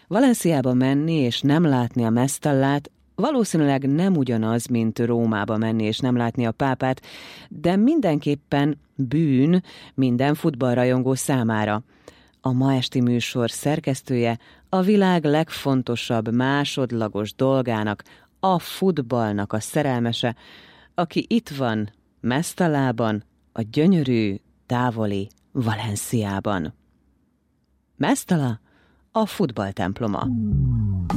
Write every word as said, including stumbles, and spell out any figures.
Valenciába menni és nem látni a Mestallát valószínűleg nem ugyanaz, mint Rómába menni és nem látni a pápát, de mindenképpen bűn minden futballrajongó számára. A ma esti műsor szerkesztője a világ legfontosabb másodlagos dolgának, a futballnak a szerelmese, aki itt van Mestallában, a gyönyörű, távoli Valenciában. Mestalla, a futballtemploma.